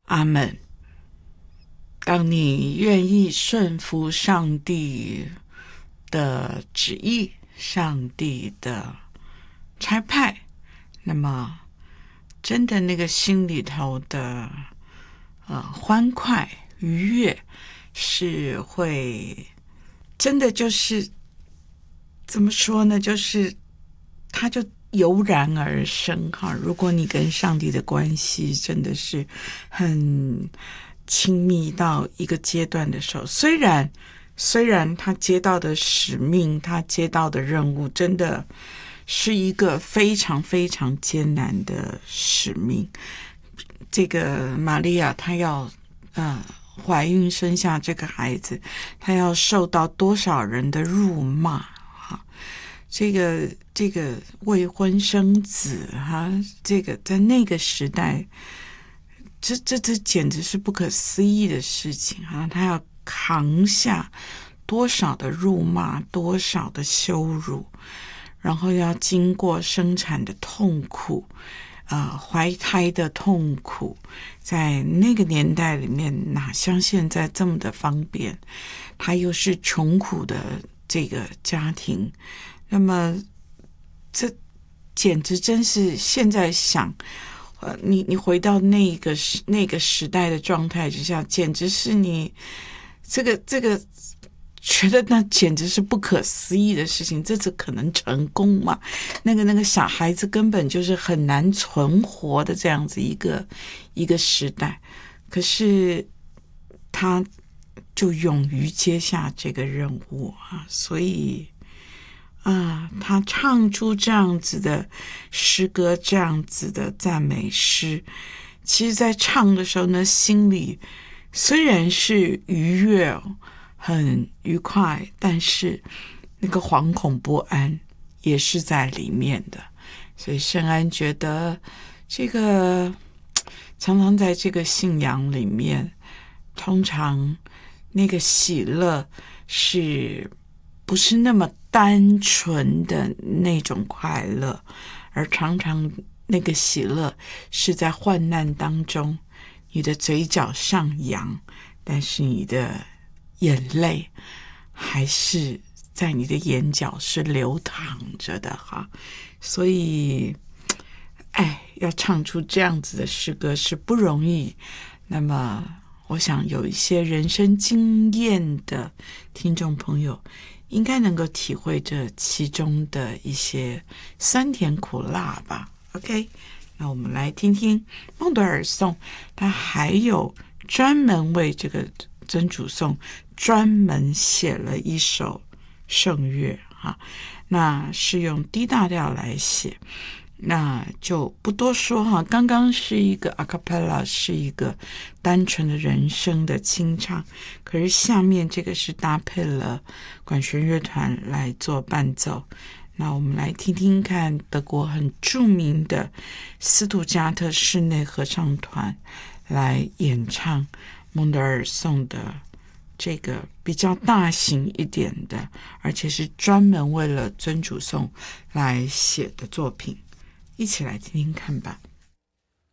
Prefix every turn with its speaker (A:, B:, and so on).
A: 阿们。当你愿意顺服上帝的旨意，上帝的差派，那么真的那个心里头的欢快愉悦是会真的就是怎么说呢，就是它就油然而生哈。如果你跟上帝的关系真的是很亲密到一个阶段的时候，虽然他接到的使命，他接到的任务真的是一个非常非常艰难的使命。这个玛利亚她要怀孕生下这个孩子，她要受到多少人的辱骂啊！这个未婚生子哈，这个在那个时代，这简直是不可思议的事情啊！他要扛下多少的辱骂，多少的羞辱，然后要经过生产的痛苦，怀胎的痛苦，在那个年代里面，哪像现在这么的方便？他又是穷苦的这个家庭，那么这简直真是现在想。你回到那个时代的状态之下，简直是你这个觉得那简直是不可思议的事情，这次可能成功吗？那个小孩子根本就是很难存活的这样子一个时代，可是他就勇于接下这个任务啊，所以他唱出这样子的诗歌，这样子的赞美诗，其实在唱的时候呢，心里虽然是愉悦很愉快，但是那个惶恐不安也是在里面的。所以圣安觉得这个常常在这个信仰里面，通常那个喜乐是不是那么单纯的那种快乐，而常常那个喜乐是在患难当中，你的嘴角上扬，但是你的眼泪还是在你的眼角是流淌着的哈。所以要唱出这样子的诗歌是不容易。那么我想有一些人生经验的听众朋友应该能够体会这其中的一些酸甜苦辣吧。 OK， 那我们来听听孟德尔颂，他还有专门为这个真主颂专门写了一首圣乐哈，那是用 D 大调来写，那就不多说哈。刚刚是一个 a cappella， 是一个单纯的人声的清唱，可是下面这个是搭配了管弦乐团来做伴奏。那我们来听听看德国很著名的斯图加特室内合唱团来演唱孟德尔颂的这个比较大型一点的，而且是专门为了真主颂来写的作品，一起来听听看吧。